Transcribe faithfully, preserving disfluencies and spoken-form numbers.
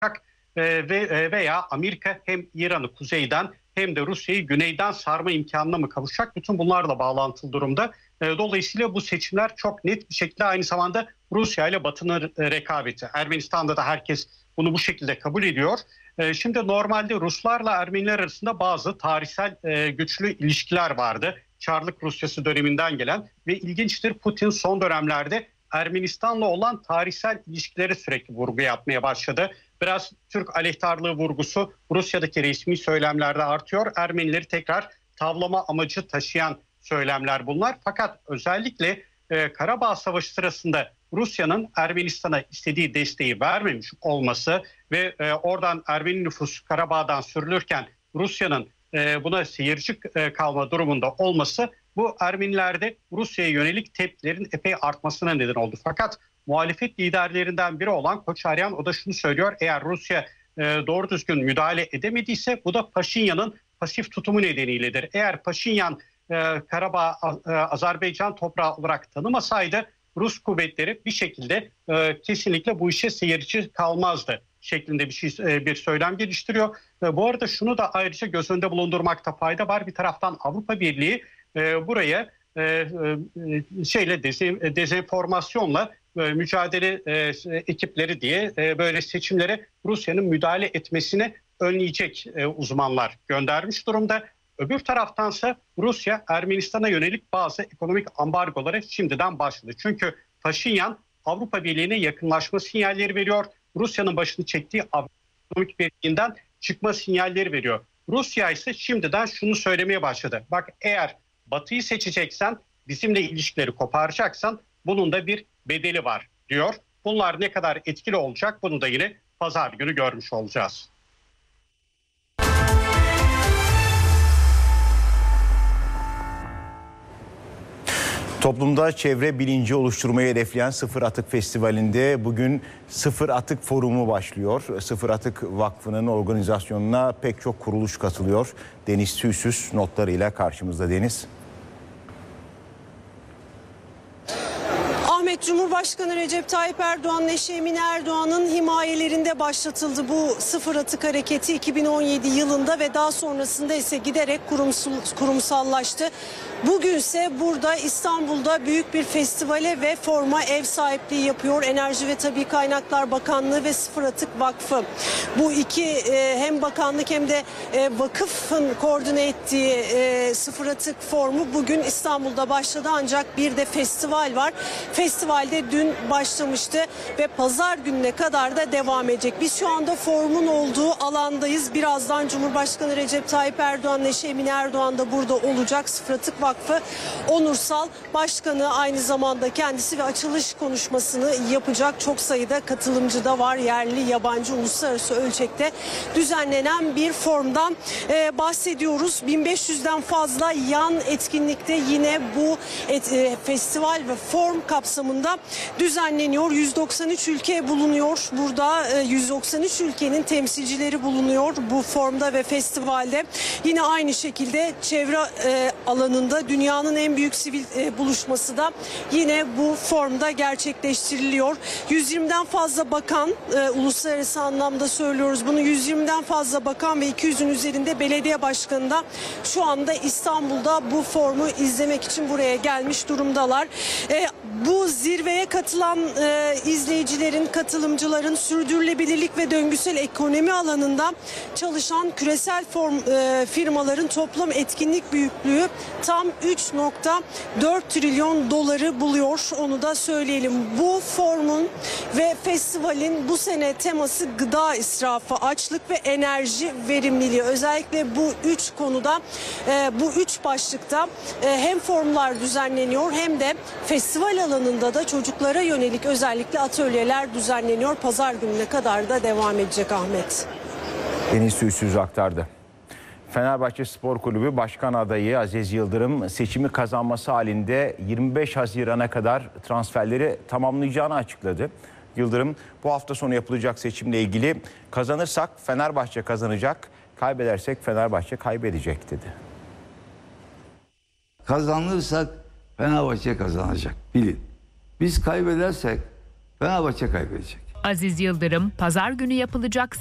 ve veya Amerika hem İran'ı kuzeyden hem de Rusya'yı güneyden sarma imkanına mı kavuşacak? Bütün bunlarla bağlantılı durumda. Dolayısıyla bu seçimler çok net bir şekilde aynı zamanda Rusya ile Batı'nın rekabeti. Ermenistan'da da herkes bunu bu şekilde kabul ediyor. Şimdi normalde Ruslarla Ermeniler arasında bazı tarihsel güçlü ilişkiler vardı. Çarlık Rusyası döneminden gelen ve ilginçtir, Putin son dönemlerde Ermenistan'la olan tarihsel ilişkileri sürekli vurgu yapmaya başladı. Biraz Türk aleyhtarlığı vurgusu Rusya'daki resmi söylemlerde artıyor. Ermenileri tekrar tavlama amacı taşıyan söylemler bunlar. Fakat özellikle e, Karabağ Savaşı sırasında Rusya'nın Ermenistan'a istediği desteği vermemiş olması ve e, oradan Ermeni nüfus Karabağ'dan sürülürken Rusya'nın e, buna seyirci e, kalma durumunda olması bu Ermenilerde Rusya'ya yönelik tepkilerin epey artmasına neden oldu. Fakat muhalefet liderlerinden biri olan Koçaryan o da şunu söylüyor: eğer Rusya e, doğru düzgün müdahale edemediyse bu da Paşinyan'ın pasif tutumu nedeniyledir. Eğer Paşinyan e, Karabağ e, Azerbaycan toprağı olarak tanımasaydı Rus kuvvetleri bir şekilde e, kesinlikle bu işe seyirci kalmazdı şeklinde bir şey e, bir söylem geliştiriyor. E, bu arada şunu da ayrıca göz önünde bulundurmakta fayda var. Bir taraftan Avrupa Birliği e, buraya e, e, şeyle deze, dezenformasyonla e, mücadele e, ekipleri diye e, böyle seçimlere Rusya'nın müdahale etmesini önleyecek e, uzmanlar göndermiş durumda. Öbür taraftansa Rusya Ermenistan'a yönelik bazı ekonomik ambargolara şimdiden başladı. Çünkü Paşinyan Avrupa Birliği'ne yakınlaşma sinyalleri veriyor. Rusya'nın başını çektiği ekonomik birliğinden çıkma sinyalleri veriyor. Rusya ise şimdiden şunu söylemeye başladı: bak, eğer Batı'yı seçeceksen, bizimle ilişkileri koparacaksan bunun da bir bedeli var diyor. Bunlar ne kadar etkili olacak bunu da yine pazar günü görmüş olacağız. Toplumda çevre bilinci oluşturmayı hedefleyen Sıfır Atık Festivali'nde bugün Sıfır Atık Forumu başlıyor. Sıfır Atık Vakfı'nın organizasyonuna pek çok kuruluş katılıyor. Deniz Tüysüz notlarıyla karşımızda. Deniz. Cumhurbaşkanı Recep Tayyip Erdoğan'ın eşi Emine Erdoğan'ın himayelerinde başlatıldı bu sıfır atık hareketi iki bin on yedi yılında ve daha sonrasında ise giderek kurumsal, kurumsallaştı. Bugünse burada İstanbul'da büyük bir festivale ve forma ev sahipliği yapıyor Enerji ve Tabii Kaynaklar Bakanlığı ve Sıfır Atık Vakfı. Bu iki e, hem bakanlık hem de e, vakıfın koordine ettiği e, sıfır atık formu bugün İstanbul'da başladı, ancak bir de festival var. Festivalde dün başlamıştı ve pazar gününe kadar da devam edecek. Biz şu anda formun olduğu alandayız. Birazdan Cumhurbaşkanı Recep Tayyip Erdoğan'ın eşi Emine Erdoğan da burada olacak. Sıfır Atık Vakfı Onursal Başkanı aynı zamanda kendisi ve açılış konuşmasını yapacak. Çok sayıda katılımcı da var. Yerli, yabancı, uluslararası ölçekte düzenlenen bir formdan e, bahsediyoruz. bin beş yüzden fazla yan etkinlikte yine bu et, e, festival ve form kapsamında düzenleniyor. yüz doksan üç ülke bulunuyor. Burada yüz doksan üç ülkenin temsilcileri bulunuyor bu formda ve festivalde. Yine aynı şekilde çevre alanında dünyanın en büyük sivil buluşması da yine bu formda gerçekleştiriliyor. yüz yirmiden fazla bakan, uluslararası anlamda söylüyoruz bunu, yüz yirmiden fazla bakan ve iki yüzün üzerinde belediye başkanı da şu anda İstanbul'da bu formu izlemek için buraya gelmiş durumdalar. Bu zirveye katılan e, izleyicilerin, katılımcıların sürdürülebilirlik ve döngüsel ekonomi alanında çalışan küresel form, e, firmaların toplam etkinlik büyüklüğü tam üç nokta dört trilyon doları buluyor. Onu da söyleyelim. Bu formun ve festivalin bu sene teması gıda israfı, açlık ve enerji verimliliği. Özellikle bu üç konuda, e, bu üç başlıkta e, hem formlar düzenleniyor hem de festival alanında da çocuklara yönelik özellikle atölyeler düzenleniyor. Pazar gününe kadar da devam edecek Ahmet. Deniz Tüysüz aktardı. Fenerbahçe Spor Kulübü Başkan adayı Aziz Yıldırım seçimi kazanması halinde yirmi beş Haziran'a kadar transferleri tamamlayacağını açıkladı. Yıldırım bu hafta sonu yapılacak seçimle ilgili kazanırsak Fenerbahçe kazanacak, kaybedersek Fenerbahçe kaybedecek dedi. Kazanırsak Fenerbahçe kazanacak, bilin. Biz kaybedersek Fenerbahçe kaybedecek. Aziz Yıldırım, pazar günü yapılacak